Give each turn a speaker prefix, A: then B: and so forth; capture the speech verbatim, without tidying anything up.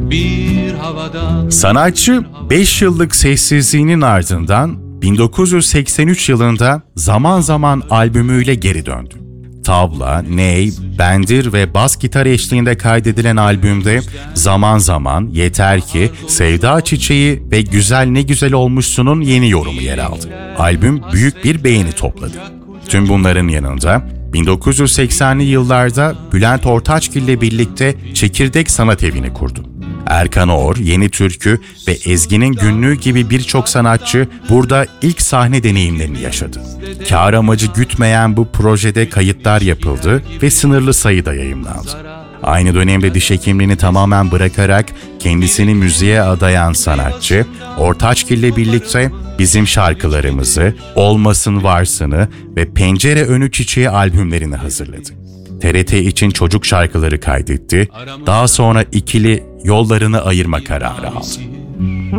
A: bir havada.
B: Sanatçı beş yıllık sessizliğinin ardından bin dokuz yüz seksen üç yılında Zaman Zaman albümüyle geri döndü. Tavla, ney, bendir ve bas gitar eşliğinde kaydedilen albümde Zaman Zaman, Yeter Ki, Sevda Çiçeği ve Güzel Ne Güzel Olmuşsun'un yeni yorumu yer aldı. Albüm büyük bir beğeni topladı. Tüm bunların yanında bin dokuz yüz seksenli yıllarda Bülent Ortaçgil ile birlikte Çekirdek Sanat Evi'ni kurdu. Erkan Oğur, Yeni Türkü ve Ezgi'nin Günlüğü gibi birçok sanatçı burada ilk sahne deneyimlerini yaşadı. Kâr amacı gütmeyen bu projede kayıtlar yapıldı ve sınırlı sayıda yayımlandı. Aynı dönemde diş hekimliğini tamamen bırakarak kendisini müziğe adayan sanatçı, Ortaçgil ile birlikte Bizim Şarkılarımızı, Olmasın Varsın'ı ve Pencere Önü Çiçeği albümlerini hazırladı. T R T için çocuk şarkıları kaydetti, daha sonra ikili yollarını ayırma kararı aldı.